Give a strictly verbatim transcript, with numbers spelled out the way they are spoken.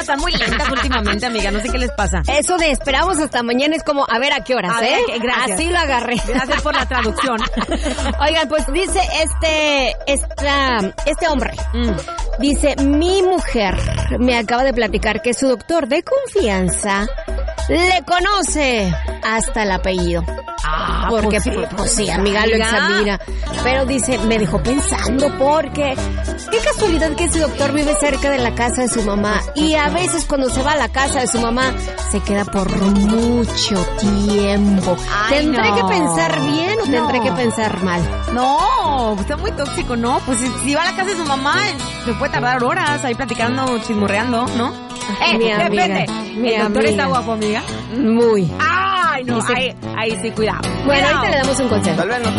Están muy lentas últimamente, amiga. No sé qué les pasa. Eso de esperamos hasta mañana es como, a ver a qué horas, a ¿eh? Ver, gracias. Así lo agarré. Gracias por la traducción. Oigan, pues dice este, esta, este hombre. Mm. Dice, mi mujer me acaba de platicar que su doctor de confianza le conoce hasta el apellido. Ah, porque, pues sí, pues, pues sí, amiga, amiga, lo examina. Pero dice, me dejó pensando porque qué casualidad que ese doctor vive cerca de la casa de su mamá y a veces cuando se va a la casa de su mamá se queda por mucho tiempo. Ay, ¿Tendré no. que pensar bien o no. tendré que pensar mal? No, está muy tóxico, ¿no? Pues si, si va a la casa de su mamá se puede tardar horas ahí platicando, chismorreando, ¿no? Eh, mi depende. Mi ¿El doctor amiga. está guapo, amiga? Muy. Ay, no, ahí, ahí sí, cuidado. Bueno, cuidado. ahorita le damos un consejo. Tal vez no.